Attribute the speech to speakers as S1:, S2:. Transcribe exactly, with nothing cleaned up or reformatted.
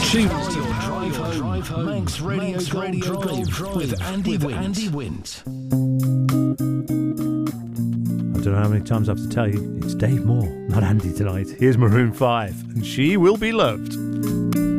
S1: She was your drive home. Drive home. Manx Radio, Manx Radio Drive, Drive with Andy with Wint. Andy Wint.
S2: I don't know how many times I have to tell you, it's Dave Moore, not Andy tonight. Here's Maroon five, and She Will Be Loved.